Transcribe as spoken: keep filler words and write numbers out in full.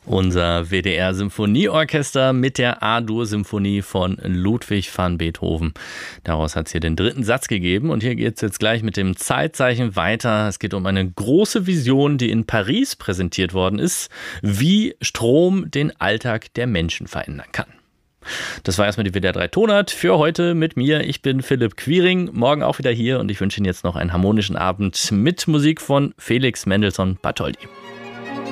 Unser W D R-Symphonieorchester mit der A-Dur-Symphonie von Ludwig van Beethoven. Daraus hat es hier den dritten Satz gegeben und hier geht es jetzt gleich mit dem Zeitzeichen weiter. Es geht um eine große Vision, die in Paris präsentiert worden ist, wie Strom den Alltag der Menschen verändern kann. Das war erstmal die W D R drei Tonart für heute mit mir. Ich bin Philipp Quiring, morgen auch wieder hier und ich wünsche Ihnen jetzt noch einen harmonischen Abend mit Musik von Felix Mendelssohn Bartholdy.